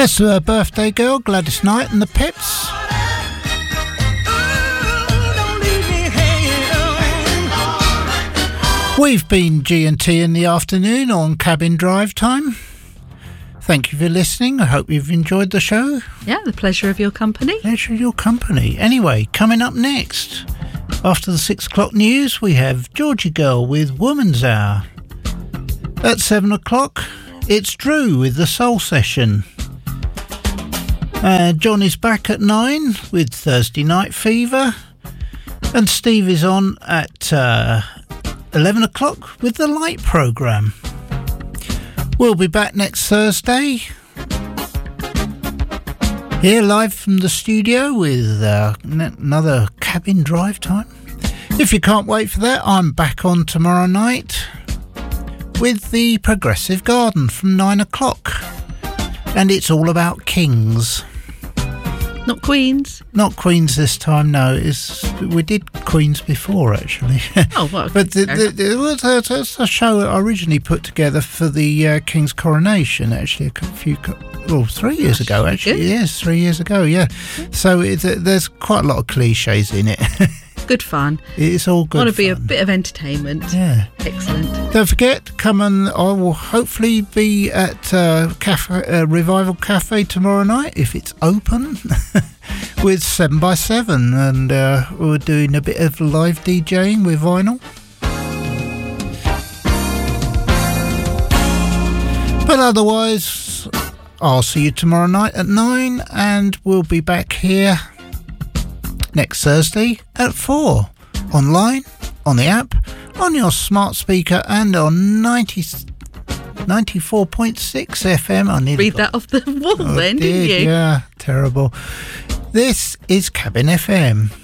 That's birthday girl Gladys Knight and the Pips. We've been G&T in the afternoon on Cabin Drive Time. Thank you for listening. I hope you've enjoyed the show. Yeah, the pleasure of your company. Pleasure of your company. Anyway, coming up next, after the 6 o'clock news, we have Georgie Girl with Woman's Hour. At 7 o'clock, it's Drew with the Soul Session. John is back at 9 with Thursday Night Fever. And Steve is on at 11 o'clock with the Light Programme. We'll be back next Thursday, here live from the studio with another Cabin Drive Time. If you can't wait for that, I'm back on tomorrow night with the Progressive Garden from 9 o'clock. And it's all about kings. Not queens? Not queens this time, no. We did queens before, actually. Oh, well. But it was a show I originally put together for the King's coronation, actually, 3 years ago, actually. Good. Yes, 3 years ago, yeah. So there's quite a lot of cliches in it. Good fun. It's all good Want to be a fun. bit of entertainment. Yeah. Excellent. Don't forget, come and I will hopefully be at Revival Cafe tomorrow night, if it's open, with 7x7. And we're doing a bit of live DJing with vinyl. But otherwise, I'll see you tomorrow night at 9, and we'll be back here next Thursday at 4. Online, on the app, on your smart speaker, and on 94.6 FM. I need Read that off the wall then, didn't you? Yeah, terrible. This is Cabin FM.